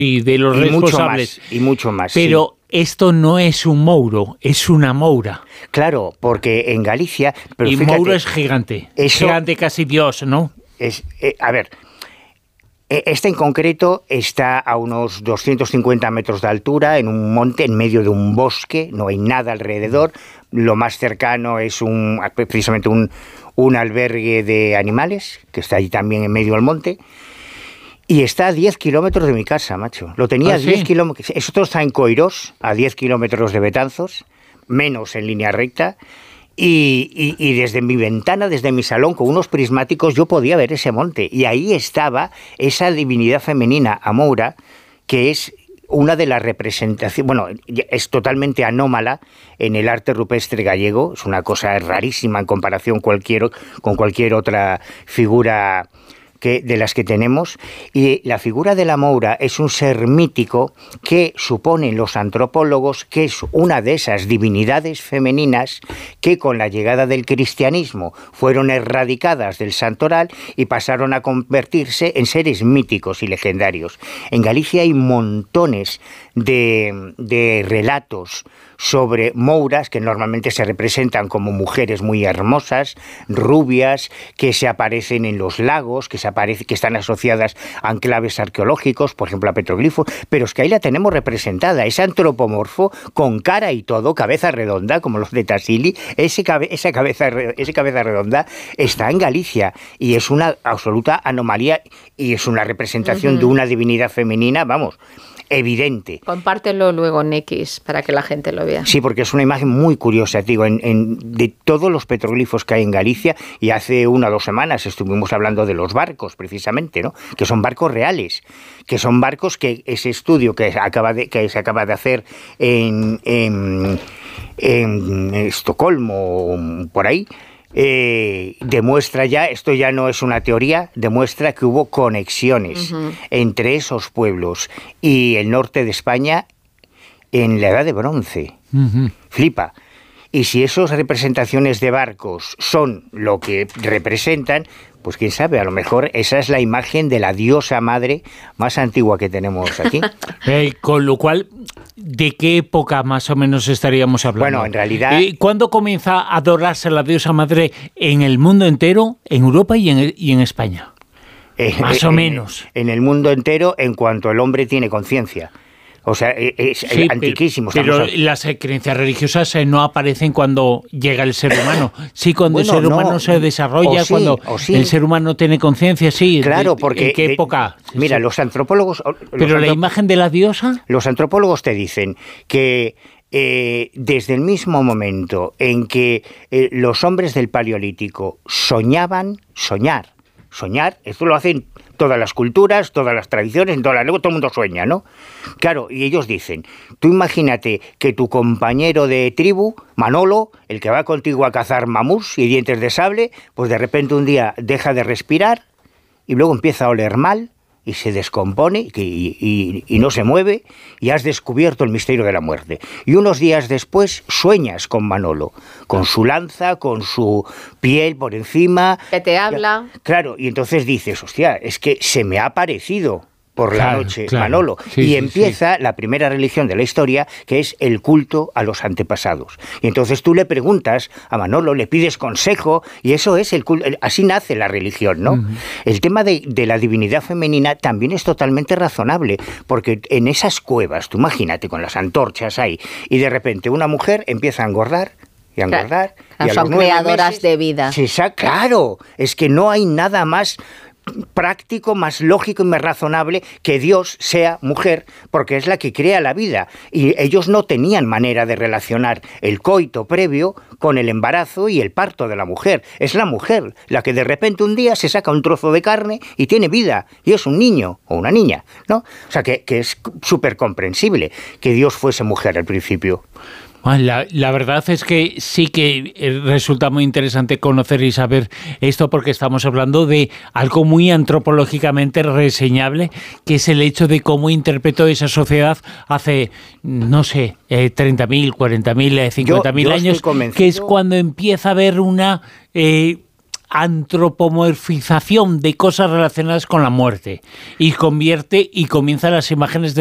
y de los responsables. Y mucho más. Pero esto no es un mouro, es una moura. Claro, porque en Galicia... Pero y fíjate, mouro es gigante, gigante casi Dios, ¿no? A ver, esta en concreto está a unos 250 metros de altura, en un monte, en medio de un bosque, no hay nada alrededor. Lo más cercano es precisamente un albergue de animales, que está allí también en medio del monte. Y está a 10 kilómetros de mi casa, macho. Lo tenía a 10 kilómetros. Esto está en Coirós, a 10 kilómetros de Betanzos, menos en línea recta. Y desde mi ventana, desde mi salón, con unos prismáticos, yo podía ver ese monte. Y ahí estaba esa divinidad femenina, Amoura, que es una de las representaciones... Bueno, es totalmente anómala en el arte rupestre gallego. Es una cosa rarísima en comparación con cualquier otra figura de las que tenemos, y la figura de la Moura es un ser mítico que suponen los antropólogos que es una de esas divinidades femeninas que con la llegada del cristianismo fueron erradicadas del santoral y pasaron a convertirse en seres míticos y legendarios. En Galicia hay montones de relatos sobre mouras que normalmente se representan como mujeres muy hermosas, rubias, que se aparecen en los lagos, que están asociadas a enclaves arqueológicos, por ejemplo a petroglifos, pero es que ahí la tenemos representada, es antropomorfo, con cara y todo, cabeza redonda, como los de Tassili. Esa cabeza redonda está en Galicia y es una absoluta anomalía y es una representación de una divinidad femenina, vamos, evidente. Compártelo luego en X para que la gente lo vea. Sí, porque es una imagen muy curiosa, digo, de todos los petroglifos que hay en Galicia, y hace 1 o 2 semanas estuvimos hablando de los barcos, precisamente, ¿no? Que son barcos reales, que son barcos que ese estudio que se acaba de hacer en Estocolmo, por ahí, demuestra ya, esto ya no es una teoría, demuestra que hubo conexiones entre esos pueblos y el norte de España en la Edad de Bronce. Flipa. Y si esas representaciones de barcos son lo que representan, pues quién sabe, a lo mejor esa es la imagen de la diosa madre más antigua que tenemos aquí. Con lo cual, ¿de qué época más o menos estaríamos hablando? Bueno, en realidad... ¿Cuándo comienza a adorarse la diosa madre en el mundo entero, en Europa y en España? Más o menos. En el mundo entero, en cuanto el hombre tiene conciencia. O sea, es antiquísimo. Pero las creencias religiosas no aparecen cuando llega el ser humano. Sí, cuando el ser humano se desarrolla, cuando el ser humano tiene conciencia, sí. Claro, porque... ¿En qué época? Mira, los antropólogos... ¿Pero la imagen de la diosa? Los antropólogos te dicen que desde el mismo momento en que los hombres del Paleolítico soñaban, soñar, esto lo hacen todas las culturas, todas las tradiciones, en toda la lengua, todo el mundo sueña, ¿no? Claro, y ellos dicen, tú imagínate que tu compañero de tribu, Manolo, el que va contigo a cazar mamús y dientes de sable, pues de repente un día deja de respirar y luego empieza a oler mal y se descompone y no se mueve, y has descubierto el misterio de la muerte. Y unos días después sueñas con Manolo, con su lanza, con su piel por encima. Que te habla. Claro, y entonces dices, hostia, es que se me ha aparecido por la noche Manolo. Sí, y empieza la primera religión de la historia, que es el culto a los antepasados. Y entonces tú le preguntas a Manolo, le pides consejo, y eso es el culto. Así nace la religión, ¿no? El tema de la divinidad femenina también es totalmente razonable, porque en esas cuevas, tú imagínate con las antorchas ahí, y de repente una mujer empieza a engordar, y a engordar, y a son los 9 creadoras meses, de vida. Sí, claro, es que no hay nada más práctico, más lógico y más razonable que Dios sea mujer, porque es la que crea la vida, y ellos no tenían manera de relacionar el coito previo con el embarazo y el parto de la mujer. Es la mujer la que de repente un día se saca un trozo de carne y tiene vida, y es un niño o una niña, ¿no? O sea que es súper comprensible que Dios fuese mujer al principio. La verdad es que sí que resulta muy interesante conocer y saber esto, porque estamos hablando de algo muy antropológicamente reseñable, que es el hecho de cómo interpretó esa sociedad hace, no sé, 30.000, 40.000, 50.000 años, que es cuando empieza a haber una antropomorfización de cosas relacionadas con la muerte y comienza las imágenes